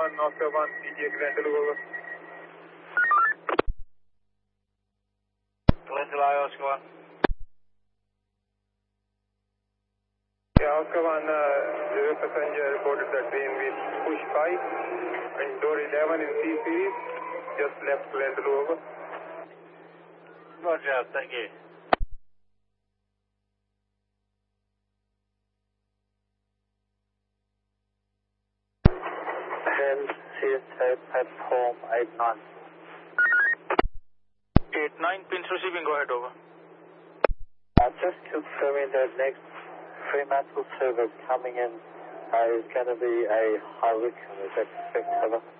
Oscar 1, CG Grand over. July, Oscar 1. Yeah, Oscar 1, the passenger reported that train with push 5 and door 11 in C series, just left Grand over. Roger, thank you. Hell, CSI platform 89. 89, pins receiving, go ahead, over. Just confirming that next Fremantle service coming in is going to be a Hurricane, is that correct, cover?